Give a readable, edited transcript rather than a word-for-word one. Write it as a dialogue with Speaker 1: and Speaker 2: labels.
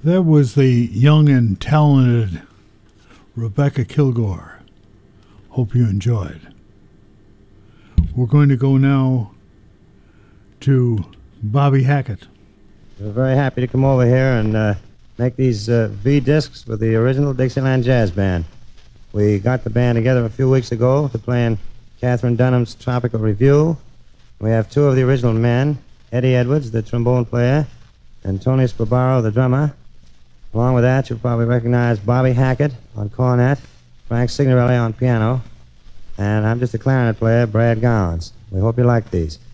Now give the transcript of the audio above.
Speaker 1: That was the young and talented Rebecca Kilgore. Hope you enjoyed. We're going to go now to Bobby Hackett.
Speaker 2: We're very happy to come over here and make these V-discs with the original Dixieland Jazz Band. We got the band together a few weeks ago to play in Catherine Dunham's Tropical Review. We have two of the original men, Eddie Edwards, the trombone player, and Tony Sbarbaro, the drummer. Along with that, you'll probably recognize Bobby Hackett on cornet, Frank Signorelli on piano, and I'm just a clarinet player, Brad Gowans. We hope you like these.